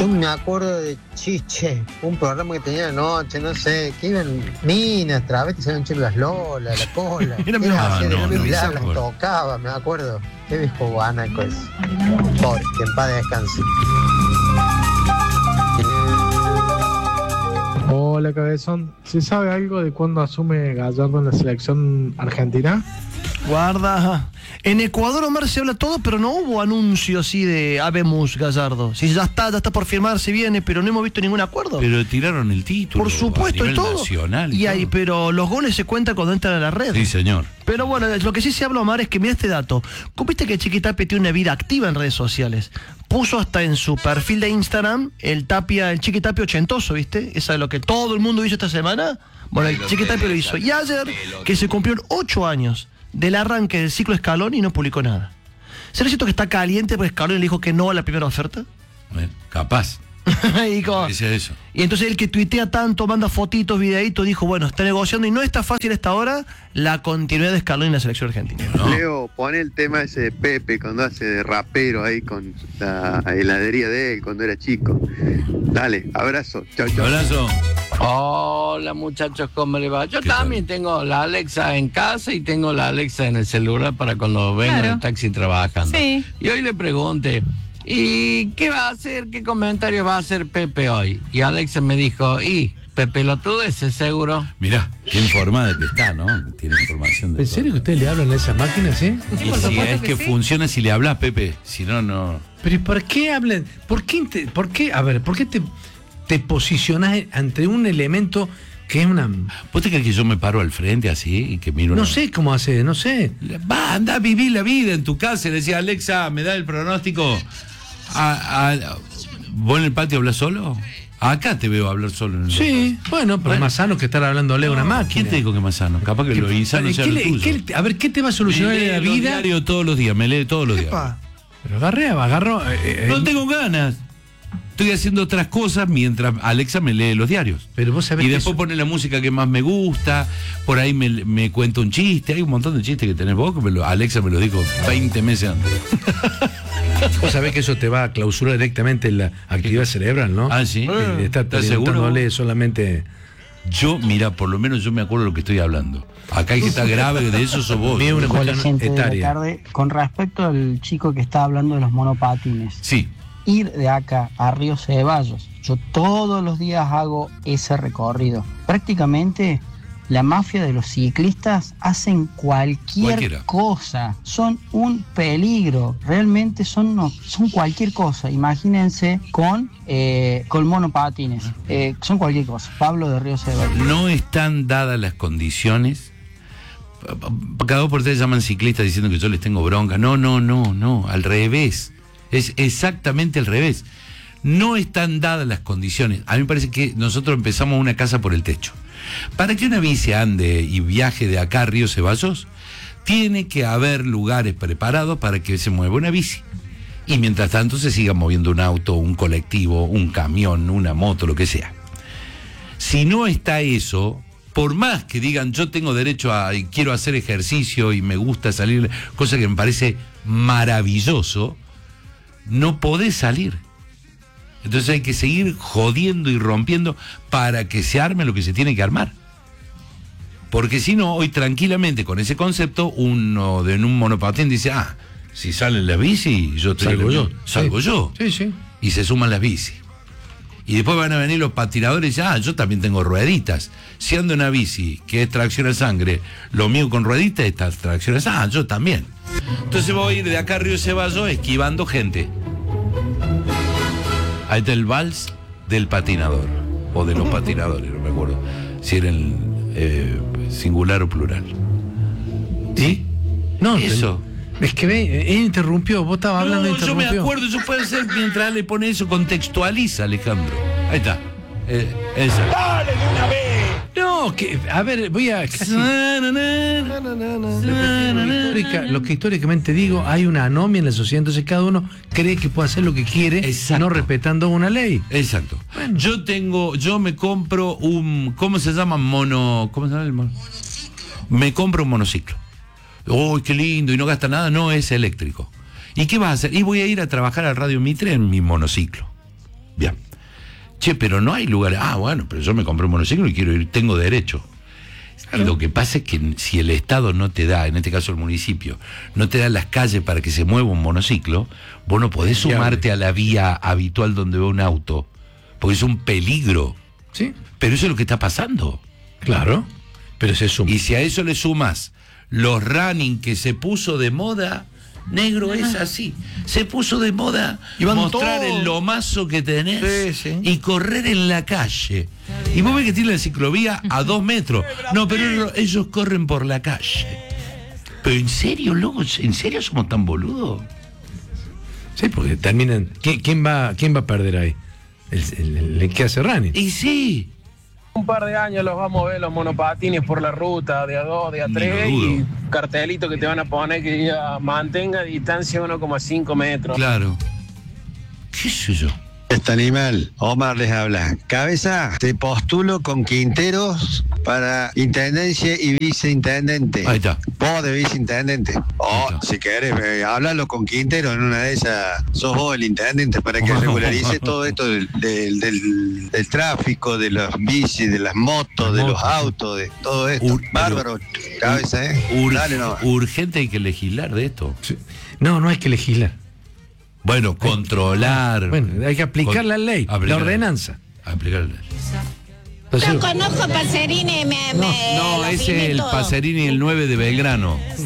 Yo me acuerdo de Chiche, un programa que tenía anoche, no sé, que iban minas, travestis, se iban las lolas, la cola. Era así, las tocaba, me acuerdo. Qué viejo guanaco es. Pobre, que en paz descanse. Hola, Cabezón. ¿Se sabe algo de cuándo asume Gallardo en la selección argentina? Guarda. En Ecuador, Omar, se habla todo, pero no hubo anuncio así de habemos Gallardo. Si ya está por firmar, se viene, pero no hemos visto ningún acuerdo. Pero tiraron el título. Por supuesto, a nivel y todo. Nacional y ahí, pero los goles se cuentan cuando entran a la red. Sí, señor. Pero bueno, lo que sí se habla, Omar, es que mira este dato. ¿Cómo viste que Chiquitapia tiene una vida activa en redes sociales? Puso hasta en su perfil de Instagram el Chiquitapia ochentoso, ¿viste? Esa es lo que todo el mundo hizo esta semana. Bueno, el Chiquitapia lo hizo. Y ayer, que se cumplieron 8 años del arranque del ciclo Scaloni, y no publicó nada. ¿Será cierto que está caliente porque Scaloni le dijo que no a la primera oferta? Bueno, capaz. Eso. Y entonces el que tuitea tanto, manda fotitos, videitos, dijo, bueno, está negociando y no está fácil hasta ahora la continuidad de Scaloni en la selección argentina. ¿No? Leo, pone el tema ese de Pepe cuando hace de rapero ahí con la heladería de él cuando era chico. Dale, abrazo. Chau, chau. Abrazo. Hola muchachos, ¿cómo le va? Yo también tengo la Alexa en casa y tengo la Alexa en el celular para cuando vengo en el taxi trabajando. Sí. Y hoy le pregunté, ¿y qué va a hacer? ¿Qué comentario va a hacer Pepe hoy? Y Alexa me dijo, Pepe lo tuve, ese seguro. Mirá, qué informada que está, ¿no? Tiene información de ¿En serio que ustedes le hablan a esas máquinas, sí? Y si es que funciona si le hablas, Pepe, si no, no. Pero ¿y por qué hablan? ¿Por qué? A ver, ¿por qué te posicionás ante un elemento que es una... ¿Vos te crees que yo me paro al frente así y que miro? No sé cómo hace, no sé. Va, anda a vivir la vida en tu casa y decía, Alexa, ¿me da el pronóstico? ¿Vos en el patio hablas solo? Acá te veo hablar solo. Sí, bueno, pero es más sano que estar hablándole a una máquina. ¿Quién te dijo que es más sano? Capaz que lo insano sea lo tuyo. A ver, ¿qué te va a solucionar en la vida? Diario todos los días, me lee todos los días. Pero agarro... No tengo ganas. Estoy haciendo otras cosas mientras Alexa me lee los diarios. Pero vos sabés y después pone la música que más me gusta, por ahí me cuenta un chiste. Hay un montón de chistes que tenés vos, que Alexa me lo dijo 20 meses antes. Vos sabés que eso te va a clausurar directamente la actividad cerebral, ¿no? Ah, sí. ¿Estás seguro? Solamente... Yo, mira, por lo menos yo me acuerdo de lo que estoy hablando. Acá hay que estar grave, de eso sos vos. Una cuestión etaria. Con respecto al chico que está hablando de los monopatines. Sí. Ir de acá a Río Ceballos, yo todos los días hago ese recorrido. Prácticamente la mafia de los ciclistas hacen cualquier cosa, son un peligro, realmente son cualquier cosa. Imagínense con monopatines, son cualquier cosa. Pablo de Río Ceballos. No están dadas las condiciones. Cada dos por tres llaman ciclistas diciendo que yo les tengo bronca. No, al revés. Es exactamente al revés. No están dadas las condiciones. A mí me parece que nosotros empezamos una casa por el techo. Para que una bici ande y viaje de acá a Río Ceballos, tiene que haber lugares preparados para que se mueva una bici. Y mientras tanto se siga moviendo un auto, un colectivo, un camión, una moto, lo que sea. Si no está eso, por más que digan yo tengo derecho a y quiero hacer ejercicio y me gusta salir, cosa que me parece maravilloso, no podés salir. Entonces hay que seguir jodiendo y rompiendo para que se arme lo que se tiene que armar. Porque si no, hoy tranquilamente con ese concepto, uno en un monopatín dice, si salen las bici, salgo yo. Sí. Y se suman las bici. Y después van a venir los patinadores y yo también tengo rueditas. Si ando en una bici que es tracción a sangre, lo mío con rueditas es tracción a sangre, yo también. Entonces voy a ir de acá a Río Ceballos esquivando gente. Ahí está el vals del patinador, o de los patinadores, no me acuerdo si era el singular o plural. ¿Sí? No, eso. Es que él interrumpió, vos estabas hablando de interrumpió. Yo me acuerdo, eso puede ser mientras le pone eso, contextualiza, Alejandro. Ahí está. Esa. ¡Dale de una vez! No, a ver, voy a casi... Lo que históricamente digo, hay una anomia en la sociedad, entonces cada uno cree que puede hacer lo que quiere, no respetando una ley. Exacto. Bueno. Yo me compro ¿cómo se llama? ¿Cómo se llama el mono? Me compro un monociclo. ¡Uy, qué lindo! Y no gasta nada, no es eléctrico. ¿Y qué vas a hacer? Y voy a ir a trabajar a Radio Mitre en mi monociclo. Bien. Che, pero no hay lugares. Ah, bueno, pero yo me compré un monociclo y quiero ir, tengo derecho. Claro. Lo que pasa es que si el Estado no te da, en este caso el municipio, no te da las calles para que se mueva un monociclo, vos no podés sumarte a la vía habitual donde va un auto, porque es un peligro. Sí. Pero eso es lo que está pasando. Claro, pero se suma. Y si a eso le sumas los running que se puso de moda, negro, es así. Se puso de moda mostrar el lomazo que tenés y correr en la calle. Y vos ves que tiene la ciclovía a 2 metros. No, pero ellos corren por la calle. Pero en serio, loco, ¿en serio somos tan boludos? Sí, porque terminan. ¿Quién va a perder ahí? El que hace running. Y sí. Un par de años los vamos a ver los monopatines por la ruta de A2, de A3 y cartelitos que te van a poner que diga mantenga distancia 1,5 metros. Claro. ¿Qué sé yo? Este animal, Omar les habla. Cabeza, te postulo con Quinteros para intendencia y viceintendente. Ahí está. Vos de viceintendente. Si querés, háblalo con Quintero, en una de esas sos vos el intendente para que regularice todo esto del tráfico, de los bicis, de las motos, de los autos, de todo esto. Bárbaro, Cabeza, Dale, no. Urgente hay que legislar de esto. Sí. No hay que legislar. Bueno, controlar. Bueno, hay que aplicar la ley, la ordenanza. Aplicar la ley. No conozco Pacerini, No, ese es el Pacerini, el 9 de Belgrano.